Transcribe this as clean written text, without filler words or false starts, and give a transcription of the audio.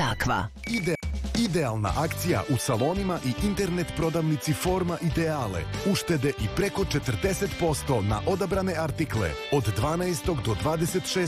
takva. Idealna akcija u salonima i internet prodavnici Forma Ideale. Uštede i preko 40% na odabrane artikle od 12. do 26.